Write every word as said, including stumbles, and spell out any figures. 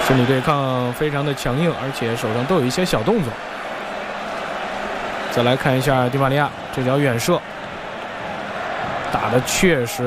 身体对抗非常的强硬，而且手上都有一些小动作。再来看一下迪玛利亚这脚远射，打的确实